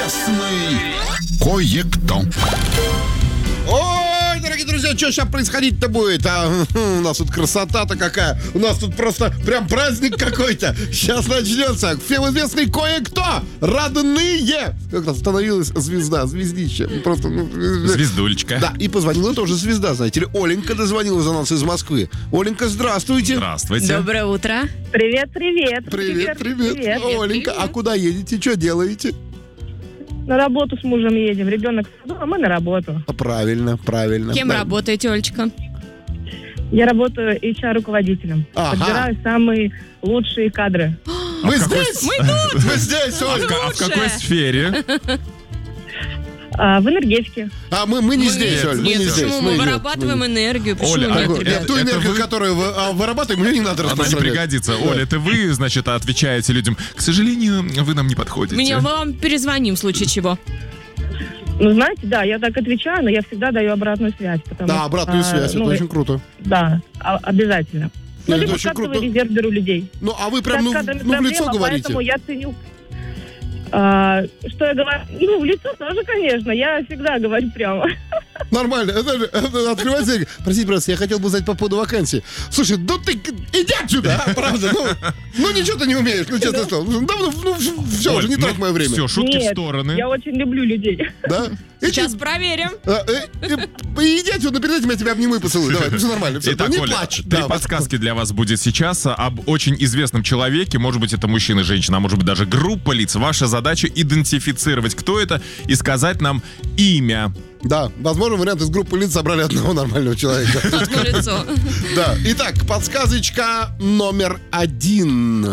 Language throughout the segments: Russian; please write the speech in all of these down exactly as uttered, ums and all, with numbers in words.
Неизвестный кое-кто. Ой, дорогие друзья, что сейчас происходить-то будет? А, у нас тут красота-то какая. У нас тут просто прям праздник какой-то. Сейчас начнется. Всем известный кое-кто. Родные. Как раз становилась звезда, звездища. Просто, ну, Звездулечка. Да, и позвонила тоже звезда, знаете ли. Оленька дозвонила за нас из Москвы. Оленька, здравствуйте. Здравствуйте. Доброе утро. Привет, привет. Привет, привет. привет. Оленька, а куда едете? Что делаете? На работу с мужем едем. Ребенок в саду, а мы на работу. Правильно, правильно. Кем Да. работаете, Олечка? Я работаю эйч ар-руководителем. Ага. Подбираю самые лучшие кадры. Мы А в какой- здесь? Мы тут! Мы здесь, А в, Оль. ка- а в какой сфере? А, в энергетике. А мы, мы не здесь, Оль, мы Нет, не здесь. почему? Мы нет, вырабатываем мы- энергию. Почему Оля, а нет, вот ребят? это- Ту энергию, вы- которую вы а, вырабатываем, ее не надо Она не распространять. пригодится. Оля, это вы, значит, отвечаете людям. К сожалению, вы нам не подходите. Меня вам перезвоним в случае чего. Ну, знаете, да, я так отвечаю, но я всегда даю обратную связь. потому Да, что, обратную а, связь, ну, это очень круто. Да, а- обязательно. Ну, это либо очень кадровый круто. резерв беру людей. Ну, а вы прям, ну, Сейчас с кадрами ну, в лицо проблема, говорите. Поэтому я ценю. А, что я говорю? Ну, в лицо тоже, конечно. Я всегда говорю прямо. Нормально. Это, же- это открывается. и говорит, простите, пожалуйста, я хотел бы узнать по поводу вакансии. Слушай, ну ты иди отсюда, а, правда. Ну, ну ничего ты не умеешь, ну, честно слово. Ну, ну, ну, все, Оль, уже не ну, трать мое время. Все, шутки Нет, в стороны. я очень люблю людей. Да? Сейчас Иди, проверим. а, э, э, иди отсюда, перед этим я тебя обниму и поцелую. Давай, все нормально. Все, Итак, не Оля, плачь. три Да, подсказки для вас будет сейчас об очень известном человеке. Может быть, это мужчина, женщина, а может быть, даже группа лиц. Ваша задача идентифицировать, кто это, и сказать нам имя. Да, возможно, вариант из группы лиц собрали одного нормального человека. Одно лицо. Да. Итак, подсказочка номер один.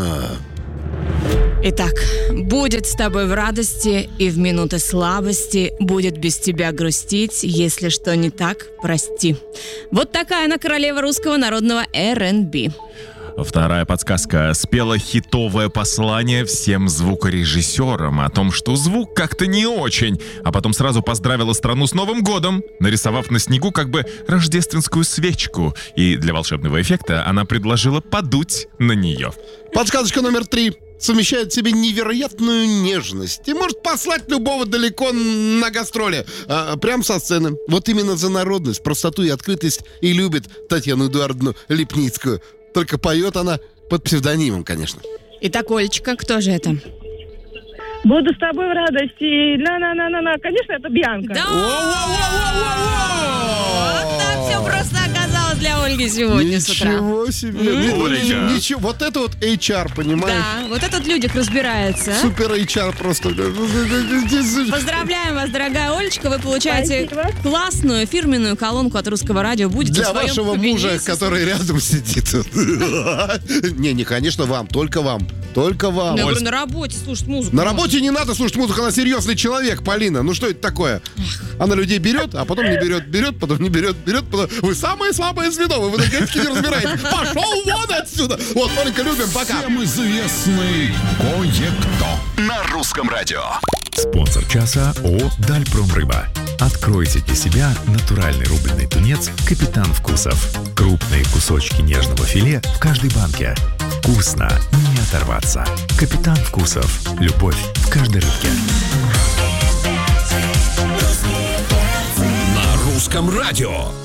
Итак, будет с тобой в радости и в минуты слабости, будет без тебя грустить, если что не так, прости. Вот такая она королева русского народного эр энд би. Вторая подсказка. Спела хитовое послание всем звукорежиссерам о том, что звук как-то не очень, а потом сразу поздравила страну с Новым годом, нарисовав на снегу как бы рождественскую свечку. И для волшебного эффекта она предложила подуть на нее. Подсказочка номер три. Совмещает в себе невероятную нежность и может послать любого далеко на гастроли. А, прям со сцены. Вот именно за народность, простоту и открытость и любит Татьяну Эдуардовну Лепницкую. Только поет она под псевдонимом, конечно. Итак, Олечка, кто же это? Буду с тобой в радости. На-на-на-на-на. Конечно, это Бьянка. Да! Вот так все просто оказалось для Ольги сегодня с утра. Ничего себе. Ну, Оленька. ничего, ничего. Вот это вот эйч ар, понимаешь? Да, вот этот в людях разбирается. Супер эйч ар просто. Поздравляем вас, дорогая Олечка. Вы получаете Спасибо. классную фирменную колонку от Русского радио. Будете Для в своем вашего кабинете. мужа, который рядом сидит. Не, не, конечно, вам. Только вам. Только вам. Ну, я Оль, говорю, на работе слушать музыку. На можно. работе не надо слушать музыку, она серьезный человек, Полина. Ну что это такое? Она людей берет, а потом не берет, берет, потом не берет, берет, потом... Вы самое слабое звено, вы в энергетике не разбираетесь. Пошел вон отсюда! Вот, Оленька, любим, пока. Всем известный кое-кто. На русском радио. Спонсор часа ООО «Дальпромрыба». Откройте для себя натуральный рубленый тунец «Капитан Вкусов». Крупные кусочки нежного филе в каждой банке. Вкусно, не оторваться. «Капитан Вкусов». Любовь в каждой рыбке. На русском радио.